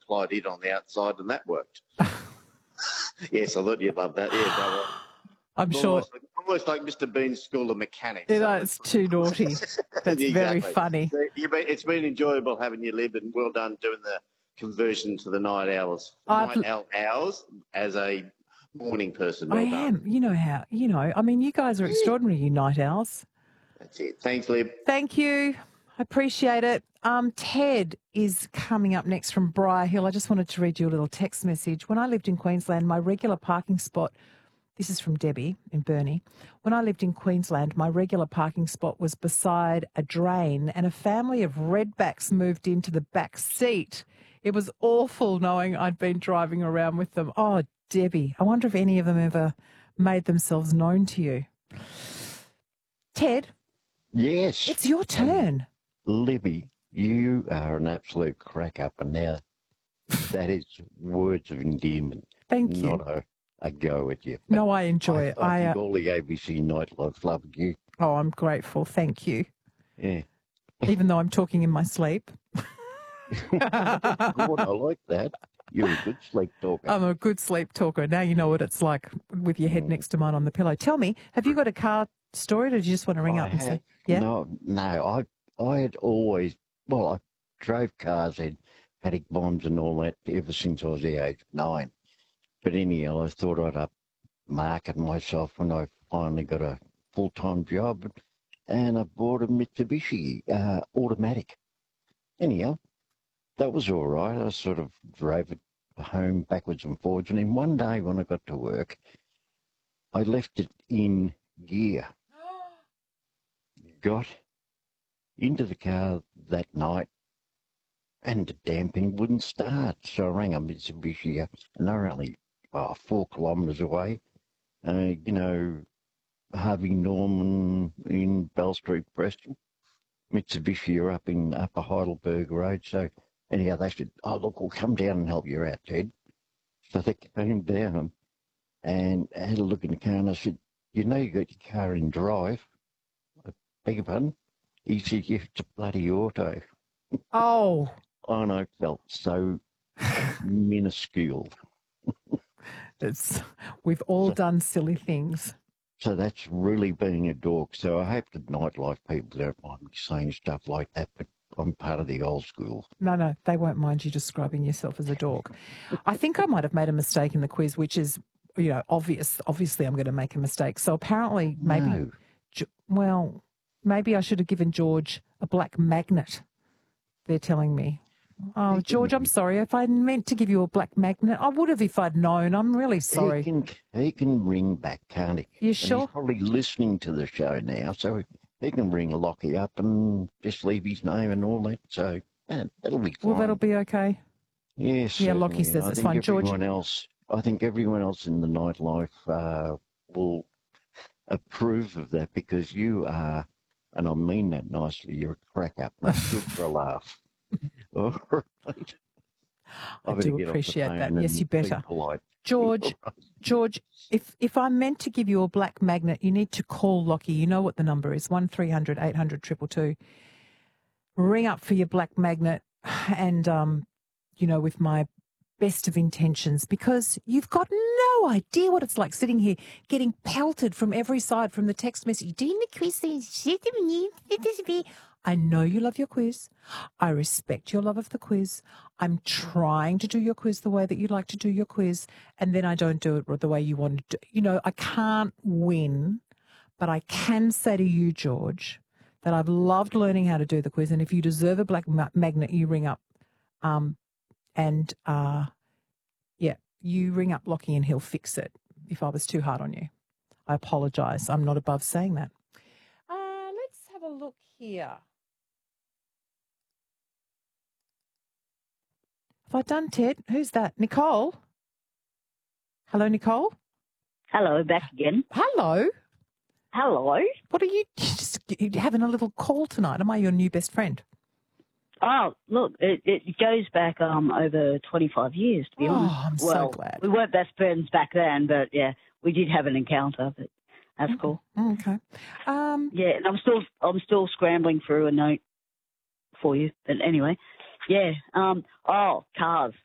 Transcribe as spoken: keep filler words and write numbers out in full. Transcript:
applied it on the outside and that worked. Yes, I thought you'd love that. Yeah, that was I'm almost sure. like, almost like Mister Bean's School of Mechanics. You know, it's too naughty. That's Exactly. very funny. So you've been, it's been enjoyable having you, Lib, and well done doing the conversion to the night owls, I've- night owl hours as a morning person. Well I done. am. You know how, you know, I mean, you guys are extraordinary, you night owls. That's it. Thanks, Lib. Thank you. I appreciate it. Um, Ted is coming up next from Briar Hill. I just wanted to read you a little text message. When I lived in Queensland, my regular parking spot, this is from Debbie in Burnie. When I lived in Queensland, my regular parking spot was beside a drain and a family of redbacks moved into the back seat. It was awful knowing I'd been driving around with them. Oh, Debbie, I wonder if any of them ever made themselves known to you. Ted? Yes. It's your turn. Um, Libby, you are an absolute crack up, and now that is words of endearment. Thank you. Not a, a go at you. No, I enjoy I, it. I I, think uh, all the A B C nightlife love you. oh, I'm grateful. Thank you. Yeah. Even though I'm talking in my sleep. God, I like that. You're a good sleep talker. I'm a good sleep talker. Now you know what it's like with your head next to mine on the pillow. Tell me, have you got a car story, or do you just want to ring I up and had- say, yeah? No, no. I I had always, well, I drove cars, had paddock bombs and all that ever since I was the age of nine. But anyhow, I thought I'd up market myself when I finally got a full-time job, and I bought a Mitsubishi uh, automatic. Anyhow, that was all right. I sort of drove it home backwards and forwards, and then one day when I got to work, I left it in gear. Got into the car that night, and the damn thing wouldn't start. So I rang a Mitsubishi, and they're only oh, four kilometres away. Uh, you know, Harvey Norman in Bell Street, Preston. Mitsubishi are up in Upper Heidelberg Road. So anyhow, they said, oh, look, we'll come down and help you out, Ted. So they came down and had a look in the car, and I said, you know you got your car in drive. I beg your pardon? He said, yeah, it's a bloody auto. Oh, And I felt so minuscule. it's, we've all So- done silly things. So that's really being a dork. So I hope the nightlife people don't mind me saying stuff like that, but I'm part of the old school. No, no, they won't mind you describing yourself as a dork. I think I might have made a mistake in the quiz, which is, you know, obvious. Obviously, I'm going to make a mistake. So apparently, maybe, No. Ge- well, maybe I should have given George a black magnet. They're telling me. Oh, He George, can- I'm sorry. If I meant to give you a black magnet, I would have if I'd known. I'm really He sorry. can, he can ring back, can't he? You And sure? he's probably listening to the show now, so he can ring Lockie up and just leave his name and all that. So yeah, that'll be fine. Well, that'll be okay. Yes. Yeah, Lockie certainly. says I it's think fine. George- Everyone else, I think everyone else in the nightlife uh, will approve of that, because you are, and I mean that nicely, you're a crack up. That's good for a laugh. All right. I better do get off the appreciate that. phone Yes, and you be better. polite. George, George, if if I'm meant to give you a black magnet, you need to call Lockie. You know what the number is, one three hundred eight hundred two two two. Ring up for your black magnet and, um, you know, with my best of intentions, because you've got no idea what it's like sitting here getting pelted from every side from the text message. Doing the quiz thing. I know you love your quiz. I respect your love of the quiz. I'm trying to do your quiz the way that you like to do your quiz, and then I don't do it the way you want to do. You know, I can't win, but I can say to you, George, that I've loved learning how to do the quiz, and if you deserve a black ma- magnet, you ring up. Um, and, uh, yeah, you ring up Lockie and he'll fix it if I was too hard on you. I apologise. I'm not above saying that. Uh, let's have a look here. Have I done Ted? Who's that? Nicole? Hello, Nicole? Hello, back again. Hello? Hello. What are you just you having a little call tonight? Am I your new best friend? Oh, look, it, it goes back um over twenty-five years, to be Oh, honest. I'm so well, glad. we weren't best friends back then, but yeah, we did have an encounter. But that's cool. Okay. Um, Yeah, and I'm still I'm still scrambling through a note for you. But anyway, yeah. Um. Oh, cars.